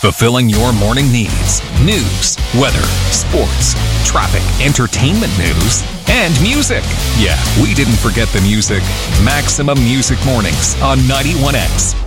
Fulfilling your morning needs. News, weather, sports, traffic, entertainment news, and music. Yeah, we didn't forget the music. Maximum Music Mornings on 91X.